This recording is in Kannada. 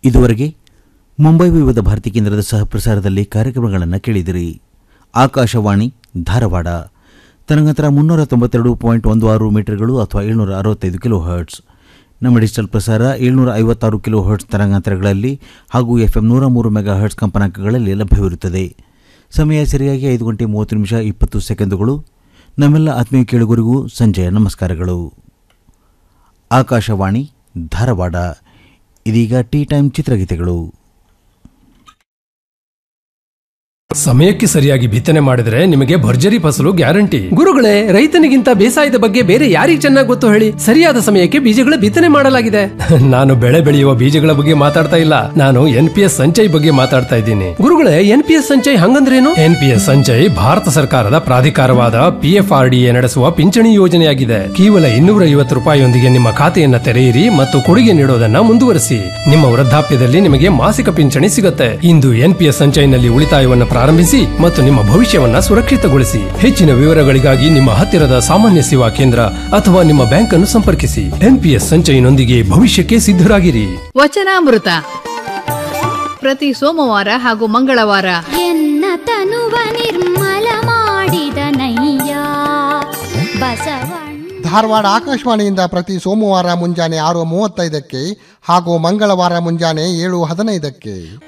ಇದುವರೆಗೆ ಮುಂಬೈ ವಿವಿಧ ಭಾರತಿ ಕೇಂದ್ರದ ಸಹಪ್ರಸಾರದಲ್ಲಿ ಕಾರ್ಯಕ್ರಮಗಳನ್ನು ಕೇಳಿದಿರಿ. ಆಕಾಶವಾಣಿ ಧಾರವಾಡ ತರಂಗಾಂತರ 392.16 ಮೀಟರ್ಗಳು ಅಥವಾ 765 ಕಿಲೋ ಹರ್ಟ್ಸ್. ನಮ್ಮ ಡಿಜಿಟಲ್ ಪ್ರಸಾರ 756 ಕಿಲೋ ಹರ್ಟ್ಸ್ ತರಂಗಾಂತರಗಳಲ್ಲಿ ಹಾಗೂ FM 103 ಮೆಗಾ ಹರ್ಟ್ಸ್ ಕಂಪನಾಂಕಗಳಲ್ಲಿ ಲಭ್ಯವಿರುತ್ತದೆ. ಸಮಯ ಸರಿಯಾಗಿ 5 ಗಂಟೆ 30 ನಿಮಿಷ 20 ಸೆಕೆಂಡುಗಳು. ನಮ್ಮೆಲ್ಲ ಆತ್ಮೀಯ ಕೇಳುಗರಿಗೂ ಸಂಜೆಯ ನಮಸ್ಕಾರಗಳು. ಆಕಾಶವಾಣಿ ಧಾರವಾಡ. ಇದೀಗ ಟೀ ಟೈಮ್ ಚಿತ್ರಗೀತೆಗಳು. ಸಮಯಕ್ಕೆ ಸರಿಯಾಗಿ ಬಿತ್ತನೆ ಮಾಡಿದ್ರೆ ನಿಮಗೆ ಭರ್ಜರಿ ಫಸಲು ಗ್ಯಾರಂಟಿ. ಗುರುಗಳೇ, ರೈತನಿಗಿಂತ ಬೇಸಾಯದ ಬಗ್ಗೆ ಬೇರೆ ಯಾರಿಗೆ ಚೆನ್ನಾಗಿ ಗೊತ್ತು ಹೇಳಿ? ಸರಿಯಾದ ಸಮಯಕ್ಕೆ ಬೀಜಗಳ ಬಿತ್ತನೆ ಮಾಡಲಾಗಿದೆ. ನಾನು ಬೆಳೆ ಬೆಳೆಯುವ ಬೀಜಗಳ ಬಗ್ಗೆ ಮಾತಾಡ್ತಾ ಇಲ್ಲ, ನಾನು NPS ಸಂಚಯ್ ಬಗ್ಗೆ ಮಾತಾಡ್ತಾ ಇದ್ದೀನಿ. ಗುರುಗಳೇ, NPS ಸಂಚಯ್ ಹಂಗಂದ್ರೇನು? NPS ಸಂಚಯ್ ಭಾರತ ಸರ್ಕಾರದ ಪ್ರಾಧಿಕಾರವಾದ PFRDA ನಡೆಸುವ ಪಿಂಚಣಿ ಯೋಜನೆಯಾಗಿದೆ. ಕೇವಲ 250 ರೂಪಾಯಿಯೊಂದಿಗೆ ನಿಮ್ಮ ಖಾತೆಯನ್ನ ತೆರೆಯಿರಿ ಮತ್ತು ಕೊಡುಗೆ ನೀಡೋದನ್ನ ಮುಂದುವರಿಸಿ. ನಿಮ್ಮ ವೃದ್ಧಾಪ್ಯದಲ್ಲಿ ನಿಮಗೆ ಮಾಸಿಕ ಪಿಂಚಣಿ ಸಿಗುತ್ತೆ. ಇಂದು NPS ಸಂಚಯ್ನಲ್ಲಿ ಉಳಿತಾಯವನ್ನು ಪ್ರಾರಂಭಿಸಿ ಮತ್ತು ನಿಮ್ಮ ಭವಿಷ್ಯವನ್ನ ಸುರಕ್ಷಿತಗೊಳಿಸಿ. ಹೆಚ್ಚಿನ ವಿವರಗಳಿಗಾಗಿ ನಿಮ್ಮ ಹತ್ತಿರದ ಸಾಮಾನ್ಯ ಸೇವಾ ಕೇಂದ್ರ ಅಥವಾ ನಿಮ್ಮ ಬ್ಯಾಂಕ್ ಅನ್ನು ಸಂಪರ್ಕಿಸಿ. NPS ಸಂಚಯನೊಂದಿಗೆ ಭವಿಷ್ಯಕ್ಕೆ ಸಿದ್ಧರಾಗಿರಿ. ವಚನಾಮೃತ ಪ್ರತಿ ಸೋಮವಾರ ಹಾಗೂ ಮಂಗಳವಾರ. ಎನ್ನ ತನುವ ನಿರ್ಮಲ ಮಾಡಿದ ನಯ್ಯ ಬಸವಣ್ಣ. ಧಾರವಾಡ ಆಕಾಶವಾಣಿಯಿಂದ ಪ್ರತಿ ಸೋಮವಾರ ಮುಂಜಾನೆ 6:35 ಹಾಗೂ ಮಂಗಳವಾರ ಮುಂಜಾನೆ 7:15.